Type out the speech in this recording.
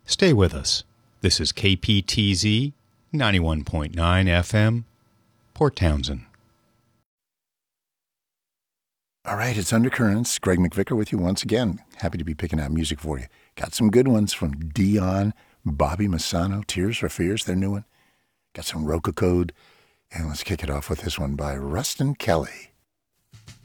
Stay with us. This is KPTZ 91.9 FM, Port Townsend. All right, it's Undercurrents. Greg McVicker with you once again. Happy to be picking out music for you. Got some good ones from Dion, Bobby Massano, Tears for Fears, their new one. Got some Roca Code. And let's kick it off with this one by Rustin Kelly.